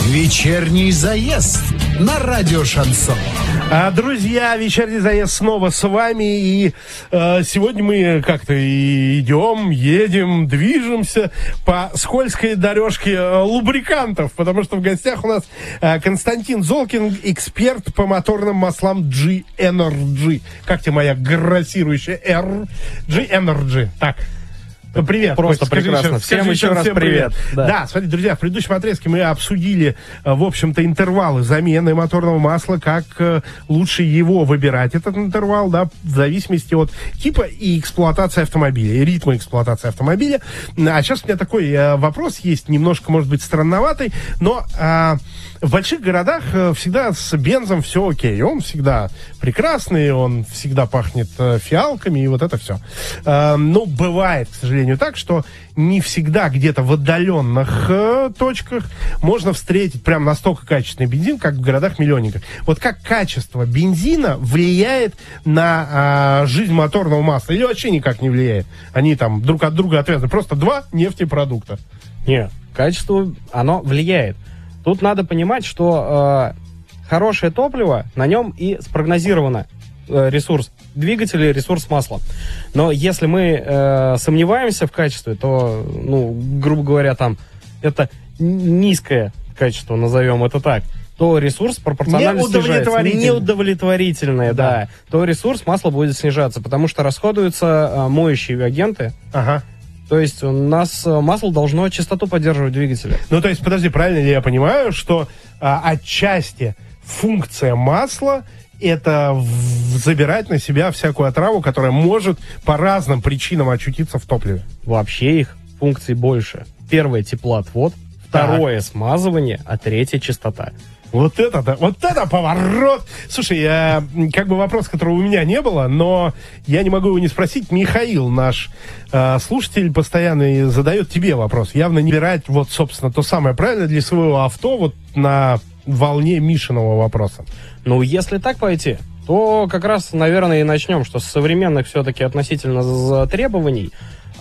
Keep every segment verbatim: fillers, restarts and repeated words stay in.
Вечерний заезд на радио Шансон. А, друзья, вечерний заезд снова с вами. И э, сегодня мы как-то и идем, едем, движемся по скользкой дорожке э, лубрикантов. Потому что в гостях у нас э, Константин Золкин, эксперт по моторным маслам G-Energy. Как тебе моя грассирующая R? G-Energy. Так. Привет. Просто Костя, прекрасно. Скажи, всем скажи, еще раз всем привет. привет. Да. да, смотрите, друзья, в предыдущем отрезке мы обсудили, в общем-то, интервалы замены моторного масла, как лучше его выбирать, этот интервал, да, в зависимости от типа и эксплуатации автомобиля, и ритма эксплуатации автомобиля. А сейчас у меня такой вопрос есть, немножко, может быть, странноватый, но а, в больших городах всегда с бензом все окей, он всегда прекрасный, он всегда пахнет фиалками, и вот это все. А, ну, бывает, к сожалению, так, что не всегда где-то в отдаленных э, точках можно встретить прям настолько качественный бензин, как в городах-миллионниках. Вот как качество бензина влияет на э, жизнь моторного масла? Или вообще никак не влияет? Они там друг от друга отвязаны. Просто два нефтепродукта. Нет, качество, оно влияет. Тут надо понимать, что э, хорошее топливо, на нем и спрогнозировано э, ресурс двигателя, ресурс масла. Но если мы э, сомневаемся в качестве, то, ну, грубо говоря, там, это низкое качество, назовем это так, то ресурс пропорционально снижается. Неудовлетворительное, да. да. То ресурс масла будет снижаться, потому что расходуются э, моющие агенты. Ага. То есть у нас масло должно чистоту поддерживать двигателя. Ну, то есть, подожди, правильно ли я понимаю, что а, отчасти функция масла это в- забирать на себя всякую отраву, которая может по разным причинам очутиться в топливе? Вообще их функций больше. Первое — теплоотвод, второе — смазывание, а третье — чистота. Вот это, да, вот это поворот! Слушай, я, как бы вопрос, которого у меня не было, но я не могу его не спросить. Михаил, наш э, слушатель, постоянно задает тебе вопрос. Явно не выбирать, вот, собственно, то самое правильное для своего авто вот на волне Мишиного вопроса. Ну, если так пойти, то как раз, наверное, и начнем, что с современных все-таки относительно з- требований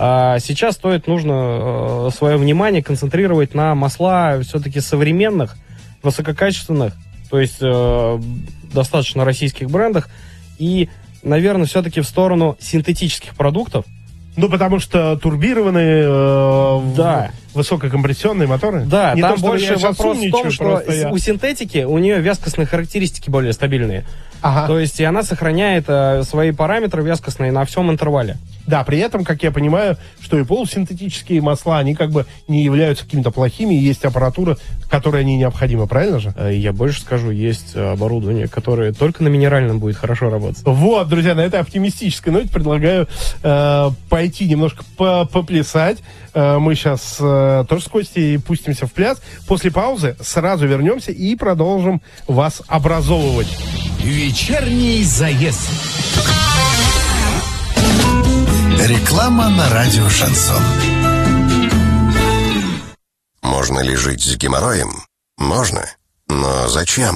а сейчас стоит, нужно э, свое внимание концентрировать на масла все-таки современных, высококачественных, то есть э, достаточно российских брендах, и, наверное, все-таки в сторону синтетических продуктов. Ну, потому что турбированные, э, Да. высококомпрессионные моторы? Да, Не там то, что больше я сейчас вопрос в том, умничаю, что просто я- у синтетики у нее вязкостные характеристики более стабильные. Ага. То есть и она сохраняет э, свои параметры вязкостные на всем интервале. Да, при этом, как я понимаю, что и полусинтетические масла, они как бы не являются какими-то плохими, и есть аппаратура, которая не необходима, правильно же? Э, Я больше скажу, есть э, оборудование, которое только на минеральном будет хорошо работать. Вот, друзья, на этой оптимистической ноте предлагаю э, пойти немножко по- поплясать. Э, мы сейчас э, тоже с Костей пустимся в пляс. После паузы сразу вернемся и продолжим вас образовывать. Вечерний заезд. Реклама на радио Шансон. Можно ли жить с геморроем? Можно. Но зачем?